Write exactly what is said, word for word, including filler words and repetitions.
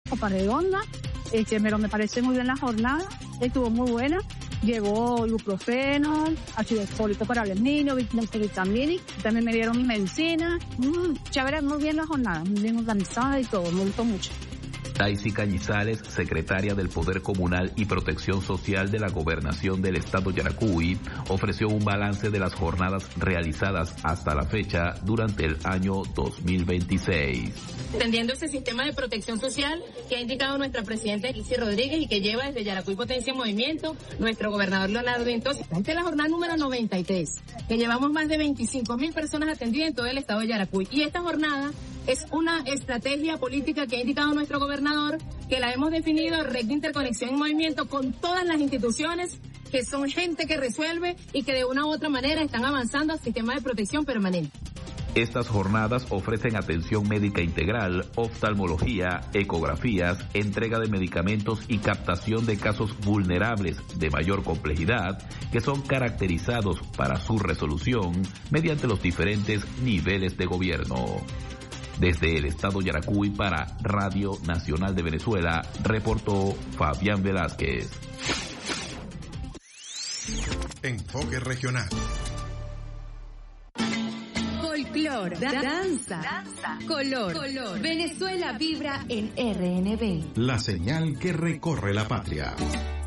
Copa Redonda, este, pero me parece muy bien la jornada, estuvo muy buena. Llevó ibuprofeno, ácido fólico para los niños, vitamina, también me dieron mi medicina. Mm, chévere, muy bien la jornada, muy bien organizada y todo, me gustó mucho. Daisy Cañizales, secretaria del Poder Comunal y Protección Social de la Gobernación del Estado Yaracuy, ofreció un balance de las jornadas realizadas hasta la fecha durante el año dos mil veintiséis. Entendiendo ese sistema de protección social que ha indicado nuestra presidenta Elsie Rodríguez y que lleva desde Yaracuy Potencia en Movimiento nuestro gobernador Leonardo Ventosa. Esta es la jornada número noventa y tres, que llevamos más de veinticinco mil personas atendidas en todo el estado de Yaracuy. Y esta jornada es una estrategia política que ha indicado nuestro gobernador, que la hemos definido Red de Interconexión en Movimiento con todas las instituciones que son gente que resuelve y que de una u otra manera están avanzando al sistema de protección permanente. Estas jornadas ofrecen atención médica integral, oftalmología, ecografías, entrega de medicamentos y captación de casos vulnerables de mayor complejidad que son caracterizados para su resolución mediante los diferentes niveles de gobierno. Desde el estado Yaracuy para Radio Nacional de Venezuela, reportó Fabián Velázquez. Enfoque regional. Folclor, da- danza, danza, color, color. Venezuela vibra en R N B. La señal que recorre la patria.